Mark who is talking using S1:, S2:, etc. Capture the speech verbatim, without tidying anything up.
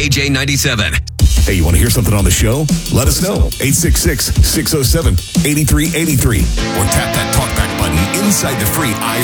S1: K J ninety-seven.
S2: Hey, you want to hear something on the show? Let us know. eight six six, six oh seven, eight three eight three. Or tap that talkback button inside the free i